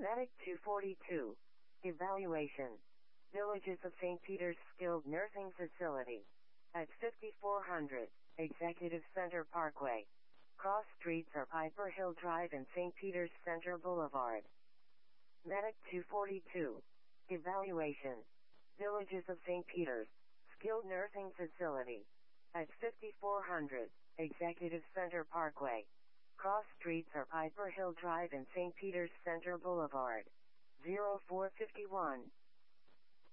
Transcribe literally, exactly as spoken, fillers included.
Medic two forty-two. Evaluation. Villages of Saint Peter's Skilled Nursing Facility. At fifty-four hundred, Executive Center Parkway. Cross streets are Piper Hill Drive and Saint Peter's Center Boulevard. Medic two forty-two. Evaluation. Villages of Saint Peter's Skilled Nursing Facility. At fifty-four hundred, Executive Center Parkway. Cross streets are Piper Hill Drive and Saint Peter's Center Boulevard. zero four five one.